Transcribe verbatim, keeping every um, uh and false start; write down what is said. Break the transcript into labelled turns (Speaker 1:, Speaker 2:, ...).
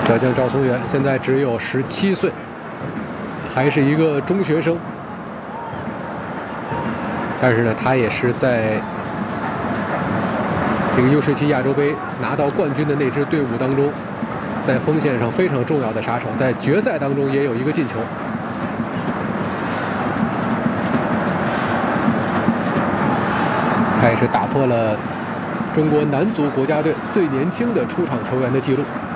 Speaker 1: 小将赵松元现在只有十七岁，还是一个中学生。但是呢，他也是在这个 U 十七亚洲杯拿到冠军的那支队伍当中，在锋线上非常重要的杀手，在决赛当中也有一个进球。他也是打破了中国男足国家队最年轻的出场球员的记录。